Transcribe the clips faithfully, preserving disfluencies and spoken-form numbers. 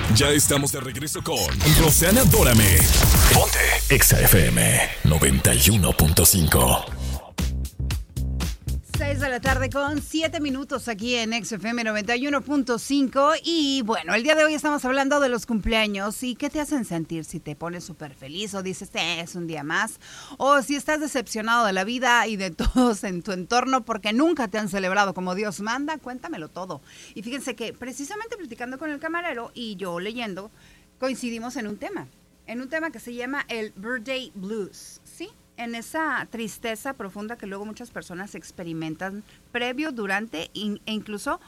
Ya estamos de regreso con Roxana Dórame. Ponte Exa F M noventa y uno punto cinco. seis de la tarde con siete minutos aquí en Exa F M noventa y uno punto cinco. Y bueno, el día de hoy estamos hablando de los cumpleaños y qué te hacen sentir, si te pones súper feliz o dices, eh, es un día más, o si estás decepcionado de la vida y de todos en tu entorno porque nunca te han celebrado como Dios manda. Cuéntamelo todo. Y fíjense que precisamente platicando con el camarero y yo leyendo, coincidimos en un tema, en un tema que se llama el Birthday Blues, ¿sí? En esa tristeza profunda que luego muchas personas experimentan previo, durante e incluso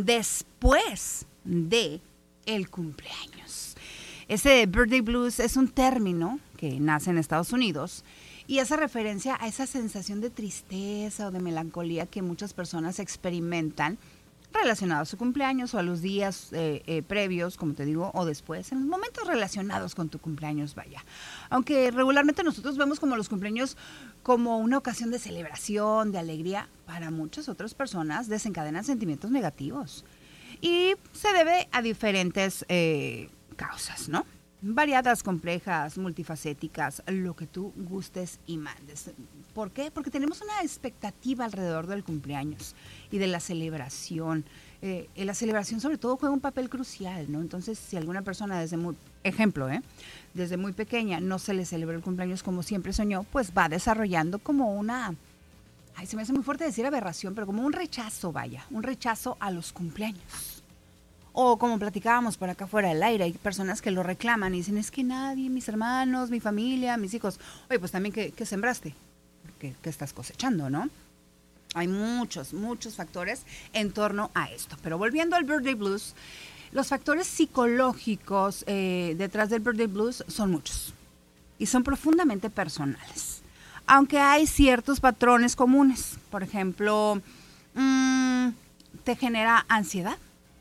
después de el cumpleaños. Ese birthday blues es un término que nace en Estados Unidos y hace referencia a esa sensación de tristeza o de melancolía que muchas personas experimentan relacionado a su cumpleaños o a los días eh, eh, previos, como te digo, o después, en los momentos relacionados con tu cumpleaños, vaya. Aunque regularmente nosotros vemos como los cumpleaños como una ocasión de celebración, de alegría, para muchas otras personas desencadenan sentimientos negativos. Y se debe a diferentes eh, causas, ¿no? Variadas, complejas, multifacéticas, lo que tú gustes y mandes. ¿Por qué? Porque tenemos una expectativa alrededor del cumpleaños y de la celebración. Eh, la celebración sobre todo juega un papel crucial, ¿no? Entonces, si alguna persona desde muy, ejemplo, ¿eh? desde muy pequeña no se le celebra el cumpleaños como siempre soñó, pues va desarrollando como una, ay, se me hace muy fuerte decir aberración, pero como un rechazo, vaya, un rechazo a los cumpleaños. O como platicábamos por acá fuera del aire, hay personas que lo reclaman y dicen, es que nadie, mis hermanos, mi familia, mis hijos. Oye, pues también, ¿qué, qué sembraste? ¿Qué, ¿Qué estás cosechando, no? Hay muchos, muchos factores en torno a esto. Pero volviendo al Birthday Blues, los factores psicológicos eh, detrás del Birthday Blues son muchos y son profundamente personales. Aunque hay ciertos patrones comunes. Por ejemplo, mmm, ¿te genera ansiedad?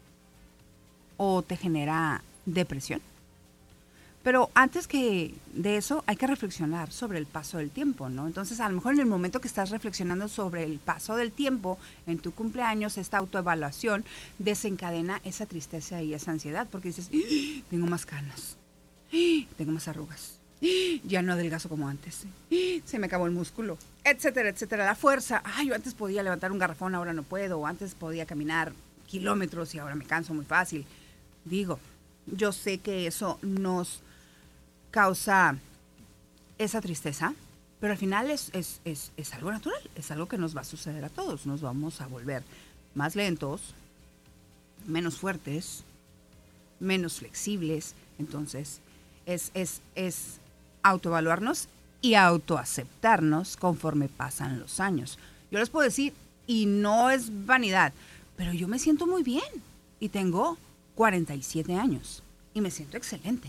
¿O te genera depresión? Pero antes que de eso hay que reflexionar sobre el paso del tiempo, ¿no? Entonces, a lo mejor en el momento que estás reflexionando sobre el paso del tiempo en tu cumpleaños, esta autoevaluación desencadena esa tristeza y esa ansiedad, porque dices, ¡ah! Tengo más canas, ¡ah! Tengo más arrugas, ¡ah! Ya no adelgazo como antes, ¡ah! Se me acabó el músculo, etcétera, etcétera. La fuerza, ay, yo antes podía levantar un garrafón, ahora no puedo, o antes podía caminar kilómetros y ahora me canso muy fácil. Digo, yo sé que eso nos causa esa tristeza, pero al final es, es, es, es algo natural, es algo que nos va a suceder a todos. Nos vamos a volver más lentos, menos fuertes, menos flexibles. Entonces, es, es, es autoevaluarnos y autoaceptarnos conforme pasan los años. Yo les puedo decir, y no es vanidad, pero yo me siento muy bien y tengo cuarenta y siete años y me siento excelente.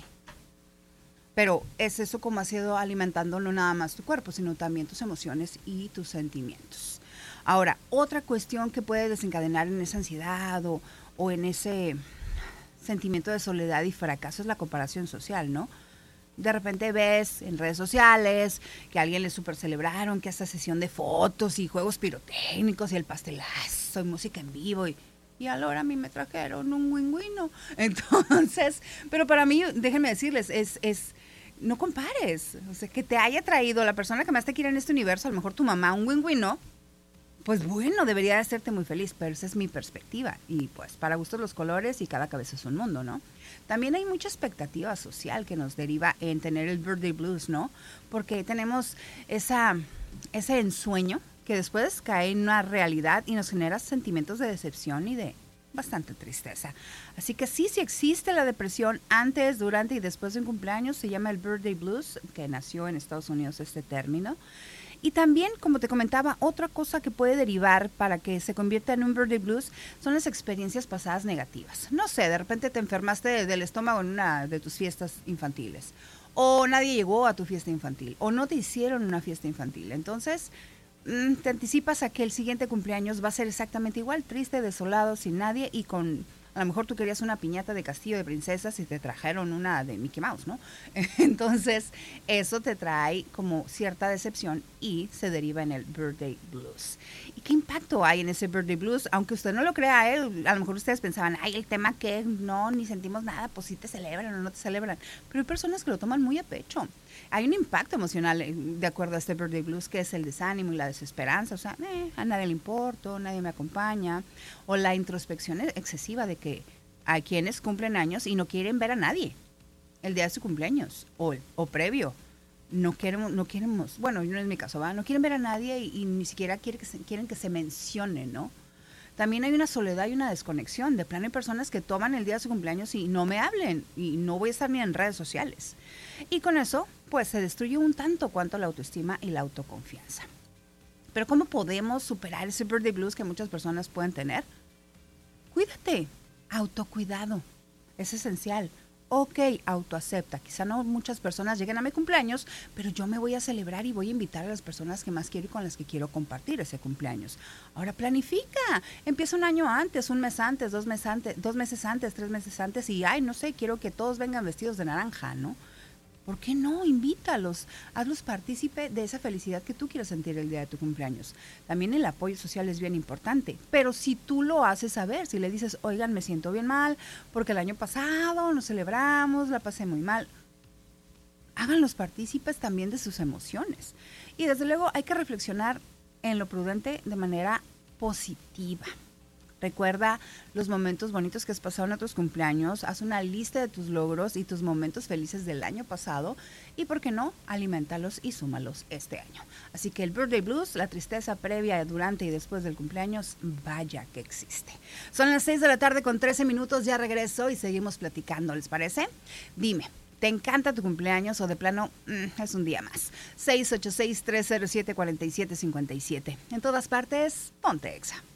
Pero es eso como has ido alimentando no nada más tu cuerpo, sino también tus emociones y tus sentimientos. Ahora, otra cuestión que puede desencadenar en esa ansiedad o, o en ese sentimiento de soledad y fracaso es la comparación social, ¿no? De repente ves en redes sociales que a alguien le super celebraron, que hasta sesión de fotos y juegos pirotécnicos y el pastelazo y música en vivo y Y ahora a mí me trajeron un wingüino. Entonces, pero para mí, déjenme decirles, es, es, no compares. O sea, que te haya traído la persona que más te quiere en este universo, a lo mejor tu mamá, un wingüino, pues bueno, debería de hacerte muy feliz, pero esa es mi perspectiva. Y pues, para gustos los colores y cada cabeza es un mundo, ¿no? También hay mucha expectativa social que nos deriva en tener el birthday blues, ¿no? Porque tenemos esa, ese ensueño que después cae en una realidad y nos genera sentimientos de decepción y de bastante tristeza. Así que sí, sí existe la depresión antes, durante y después de un cumpleaños. Se llama el Birthday Blues, que nació en Estados Unidos este término. Y también, como te comentaba, otra cosa que puede derivar para que se convierta en un Birthday Blues son las experiencias pasadas negativas. No sé, de repente te enfermaste del estómago en una de tus fiestas infantiles. O nadie llegó a tu fiesta infantil. O no te hicieron una fiesta infantil. Entonces, te anticipas a que el siguiente cumpleaños va a ser exactamente igual, triste, desolado, sin nadie y con A lo mejor tú querías una piñata de Castillo de Princesas y te trajeron una de Mickey Mouse, ¿no? Entonces, eso te trae como cierta decepción y se deriva en el birthday blues. ¿Y qué impacto hay en ese birthday blues? Aunque usted no lo crea, ¿eh? A lo mejor ustedes pensaban, ay, el tema que no, ni sentimos nada, pues sí te celebran o no te celebran. Pero hay personas que lo toman muy a pecho. Hay un impacto emocional de acuerdo a este birthday blues, que es el desánimo y la desesperanza. O sea, eh, a nadie le importo, nadie me acompaña. O la introspección excesiva de que hay quienes cumplen años y no quieren ver a nadie el día de su cumpleaños o, o previo. No queremos, no queremos, bueno, no es mi caso, ¿va? No quieren ver a nadie y, y ni siquiera quieren que, se, quieren que se mencione, ¿no? También hay una soledad y una desconexión. De plano hay personas que toman el día de su cumpleaños y no me hablen y no voy a estar ni en redes sociales. Y con eso, pues se destruye un tanto cuanto la autoestima y la autoconfianza. Pero ¿cómo podemos superar ese birthday blues que muchas personas pueden tener? Cuídate, autocuidado, es esencial. Ok, autoacepta. Quizá no muchas personas lleguen a mi cumpleaños, pero yo me voy a celebrar y voy a invitar a las personas que más quiero y con las que quiero compartir ese cumpleaños. Ahora planifica. Empieza un año antes, un mes antes, dos meses antes, dos meses antes, tres meses antes y, ay, no sé, quiero que todos vengan vestidos de naranja, ¿no? ¿Por qué no? Invítalos, hazlos partícipe de esa felicidad que tú quieres sentir el día de tu cumpleaños. También el apoyo social es bien importante, pero si tú lo haces saber, si le dices, oigan, me siento bien mal, porque el año pasado nos celebramos, la pasé muy mal, háganlos partícipes también de sus emociones. Y desde luego hay que reflexionar en lo prudente de manera positiva. Recuerda los momentos bonitos que has pasado en otros cumpleaños, haz una lista de tus logros y tus momentos felices del año pasado y, ¿por qué no?, alimentalos y súmalos este año. Así que el birthday blues, la tristeza previa, durante y después del cumpleaños, vaya que existe. Son las seis de la tarde con trece minutos, ya regreso y seguimos platicando, ¿les parece? Dime, ¿te encanta tu cumpleaños o de plano mmm, es un día más? seis ocho seis, tres cero siete, cuatro siete cinco siete. En todas partes, ponte Exa.